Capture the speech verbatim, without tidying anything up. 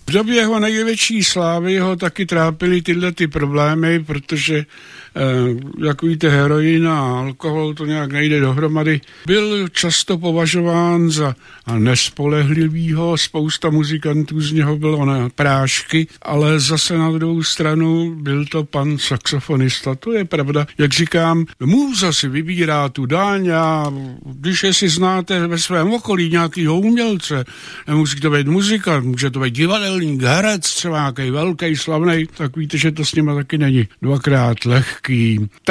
V době jeho největší slávy ho taky trápily tyhle ty problémy, protože eh, jak víte, heroin a alkohol, to nějak nejde dohromady. Byl často považován za nespolehlivýho, spousta muzikantů z něho bylo na prášky, ale zase na druhou stranu byl to pan saxofonista. To je pravda. Jak říkám, můza si vybírá tu daň a když si znáte ve svém okolí nějakýho umělce, nemusí to být muzikant, může to být divadelník, herec, třeba nějaký velký, slavnej, tak víte, že to s nima taky není dvakrát lehký.